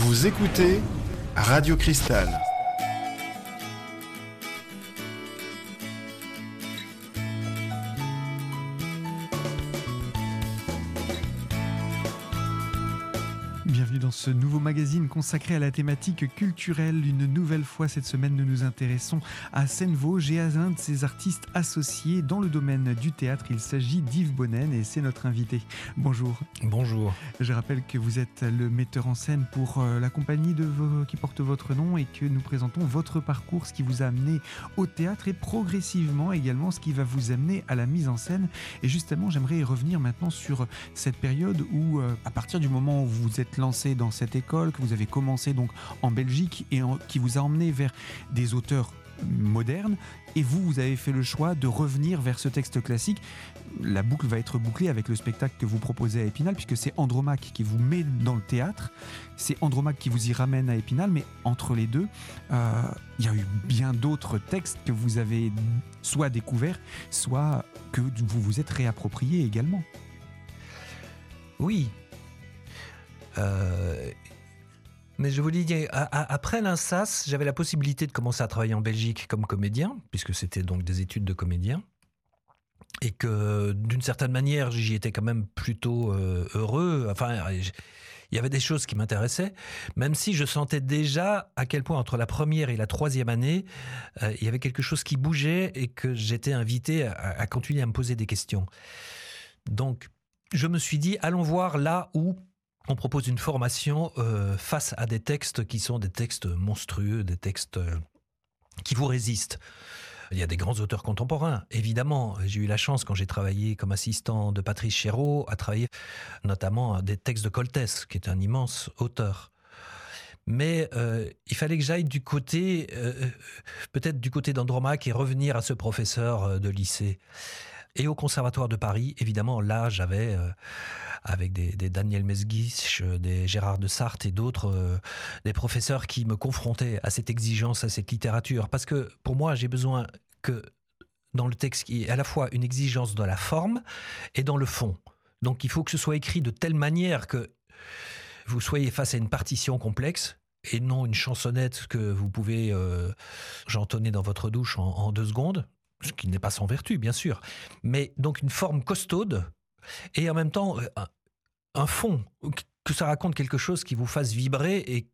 Vous écoutez Radio Cristal. Bienvenue dans ce nouveau magazine consacré à la thématique culturelle. Une nouvelle fois cette semaine, nous nous intéressons à Seine-Vosges et à un de ses artistes associés dans le domaine du théâtre. Il s'agit d'Yves Bonnen et c'est notre invité. Bonjour. Bonjour. Je rappelle que vous êtes le metteur en scène pour la compagnie qui porte votre nom et que nous présentons votre parcours, ce qui vous a amené au théâtre et progressivement également ce qui va vous amener à la mise en scène. Et justement, j'aimerais revenir maintenant sur cette période où, à partir du moment où vous vous êtes lancé dans cette école, que vous avez commencé donc en Belgique et qui vous a emmené vers des auteurs modernes, et vous avez fait le choix de revenir vers ce texte classique. La boucle va être bouclée avec le spectacle que vous proposez à Épinal, puisque c'est Andromaque qui vous met dans le théâtre, c'est Andromaque qui vous y ramène à Épinal, mais entre les deux, il y a eu bien d'autres textes que vous avez soit découverts, soit que vous vous êtes réappropriés également. Oui. Mais je vous dis, après l'INSAS, j'avais la possibilité de commencer à travailler en Belgique comme comédien, puisque c'était donc des études de comédien, et que d'une certaine manière, j'y étais quand même plutôt heureux. Enfin, il y avait des choses qui m'intéressaient, même si je sentais déjà à quel point entre la première et la troisième année, il y avait quelque chose qui bougeait et que j'étais invité à continuer à me poser des questions. Donc, je me suis dit, allons voir là où on propose une formation face à des textes qui sont des textes monstrueux, des textes qui vous résistent. Il y a des grands auteurs contemporains, évidemment. J'ai eu la chance, quand j'ai travaillé comme assistant de Patrice Chéreau, à travailler notamment des textes de Coltès, qui est un immense auteur. Mais il fallait que j'aille du côté, peut-être du côté d'Andromaque, et revenir à ce professeur de lycée. Et au Conservatoire de Paris, évidemment, là, j'avais, avec des Daniel Mesguich, des Gérard de Sarthe et d'autres, des professeurs qui me confrontaient à cette exigence, à cette littérature. Parce que, pour moi, j'ai besoin que, dans le texte, il y ait à la fois une exigence dans la forme et dans le fond. Donc, il faut que ce soit écrit de telle manière que vous soyez face à une partition complexe, et non une chansonnette que vous pouvez chantonner dans votre douche en 2 secondes. Ce qui n'est pas sans vertu, bien sûr, mais donc une forme costaude, et en même temps un fond, que ça raconte quelque chose qui vous fasse vibrer et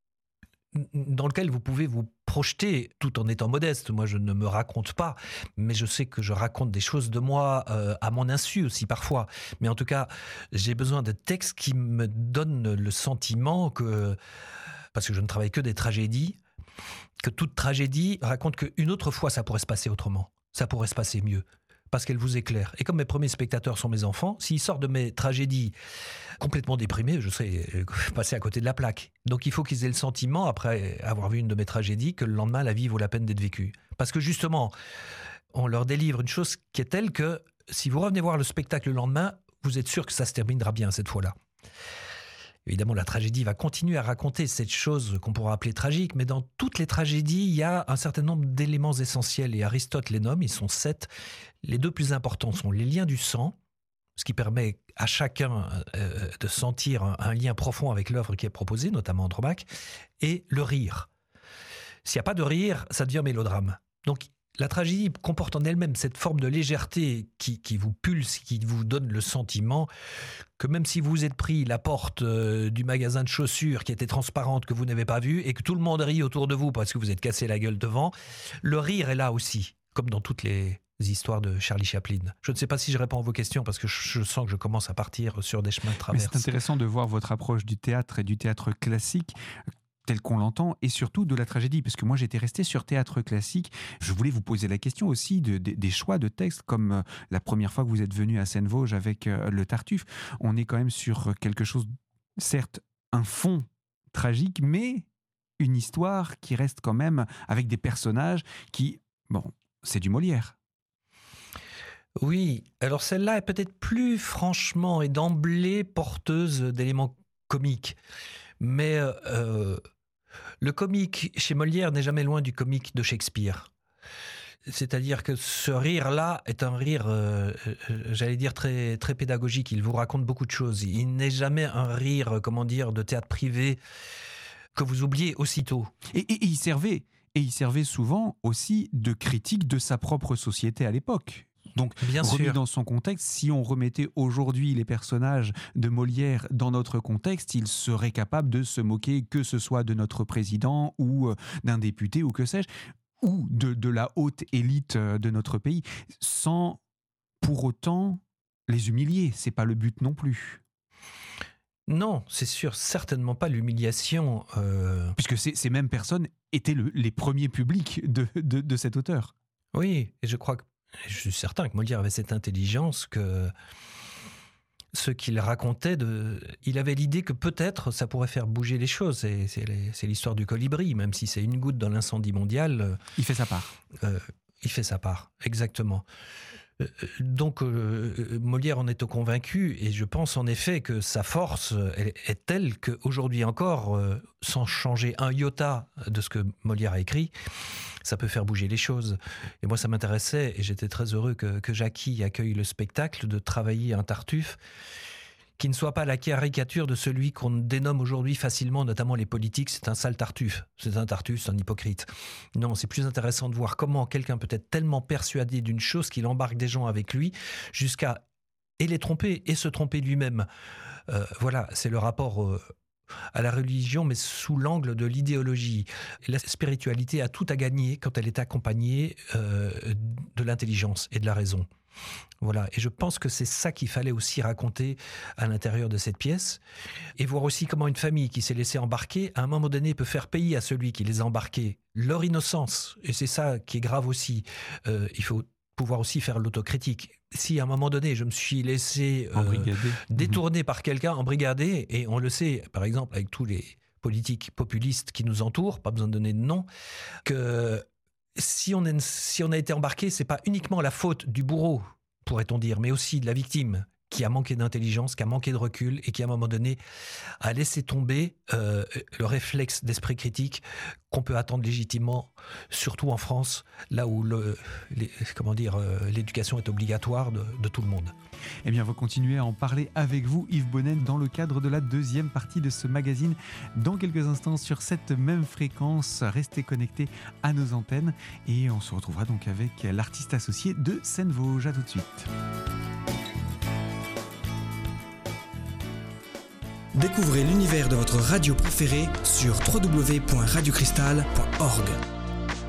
dans lequel vous pouvez vous projeter tout en étant modeste. Moi, je ne me raconte pas, mais je sais que je raconte des choses de moi à mon insu aussi parfois. Mais en tout cas, j'ai besoin de textes qui me donnent le sentiment que, parce que je ne travaille que des tragédies, que toute tragédie raconte qu'une autre fois ça pourrait se passer autrement, ça pourrait se passer mieux, parce qu'elle vous éclaire. Et comme mes premiers spectateurs sont mes enfants, s'ils sortent de mes tragédies complètement déprimés, je serais passé à côté de la plaque. Donc il faut qu'ils aient le sentiment, après avoir vu une de mes tragédies, que le lendemain la vie vaut la peine d'être vécue. Parce que justement, on leur délivre une chose qui est telle que si vous revenez voir le spectacle le lendemain, vous êtes sûr que ça se terminera bien cette fois-là. Évidemment, la tragédie va continuer à raconter cette chose qu'on pourra appeler tragique, mais dans toutes les tragédies, il y a un certain nombre d'éléments essentiels, et Aristote les nomme, ils sont 7. Les 2 plus importants sont les liens du sang, ce qui permet à chacun de sentir un lien profond avec l'œuvre qui est proposée, notamment Andromaque, et le rire. S'il n'y a pas de rire, ça devient mélodrame. Donc, la tragédie comporte en elle-même cette forme de légèreté qui vous pulse, qui vous donne le sentiment que même si vous êtes pris la porte du magasin de chaussures qui était transparente, que vous n'avez pas vue, et que tout le monde rit autour de vous parce que vous êtes cassé la gueule devant, le rire est là aussi, comme dans toutes les histoires de Charlie Chaplin. Je ne sais pas si je réponds à vos questions parce que je sens que je commence à partir sur des chemins de traverse. Mais c'est intéressant de voir votre approche du théâtre et du théâtre classique tel qu'on l'entend, et surtout de la tragédie, parce que moi j'étais resté sur théâtre classique. Je voulais vous poser la question aussi des choix de textes, comme la première fois que vous êtes venu à Seine-Vosges avec le Tartuffe. On est quand même sur quelque chose, certes un fond tragique, mais une histoire qui reste quand même avec des personnages qui, bon, c'est du Molière. Oui, alors celle-là est peut-être plus franchement et d'emblée porteuse d'éléments comiques, mais le comique chez Molière n'est jamais loin du comique de Shakespeare. C'est-à-dire que ce rire-là est un rire, j'allais dire, très, très pédagogique. Il vous raconte beaucoup de choses. Il n'est jamais un rire, comment dire, de théâtre privé que vous oubliez aussitôt. Et il servait souvent aussi de critique de sa propre société à l'époque. Donc, Bien remis sûr. dans son contexte, si on remettait aujourd'hui les personnages de Molière dans notre contexte, il serait capable de se moquer, que ce soit de notre président ou d'un député ou que sais-je, ou de la haute élite de notre pays, sans pour autant les humilier. C'est pas le but non plus. Non, c'est sûr, certainement pas l'humiliation. Puisque ces mêmes personnes étaient les premiers publics de cet auteur. Oui, et je suis certain que Molière avait cette intelligence que ce qu'il racontait, il avait l'idée que peut-être ça pourrait faire bouger les choses. C'est l'histoire du colibri, même si c'est une goutte dans l'incendie mondial. Il fait sa part. Il fait sa part, exactement. Donc Molière en est convaincu, et je pense en effet que sa force est telle qu'aujourd'hui encore, sans changer un iota de ce que Molière a écrit, ça peut faire bouger les choses. Et moi ça m'intéressait, et j'étais très heureux que Jackie accueille le spectacle, de travailler un Tartuffe qui ne soit pas la caricature de celui qu'on dénomme aujourd'hui facilement, notamment les politiques, c'est un sale Tartuffe, c'est un hypocrite. Non, c'est plus intéressant de voir comment quelqu'un peut être tellement persuadé d'une chose qu'il embarque des gens avec lui jusqu'à les tromper et se tromper lui-même. Voilà, c'est le rapport à la religion, mais sous l'angle de l'idéologie. Et la spiritualité a tout à gagner quand elle est accompagnée de l'intelligence et de la raison. Voilà, et je pense que c'est ça qu'il fallait aussi raconter à l'intérieur de cette pièce, et voir aussi comment une famille qui s'est laissée embarquer, à un moment donné, peut faire payer à celui qui les a embarqués leur innocence, et c'est ça qui est grave aussi. Il faut pouvoir aussi faire l'autocritique. Si à un moment donné, je me suis laissé détourner par quelqu'un, embrigadé, et on le sait, par exemple, avec tous les politiques populistes qui nous entourent, pas besoin de donner de nom, que si on a été embarqué, c'est pas uniquement la faute du bourreau, pourrait-on dire, mais aussi de la victime qui a manqué d'intelligence, qui a manqué de recul et qui, à un moment donné, a laissé tomber le réflexe d'esprit critique qu'on peut attendre légitimement, surtout en France, là où l'éducation est obligatoire de tout le monde. Eh bien, on va continuer à en parler avec vous, Yves Bonnen, dans le cadre de la deuxième partie de ce magazine. Dans quelques instants, sur cette même fréquence, restez connectés à nos antennes. Et on se retrouvera donc avec l'artiste associé de Seine-Vosges. À tout de suite. Découvrez l'univers de votre radio préférée sur www.radiocristal.org.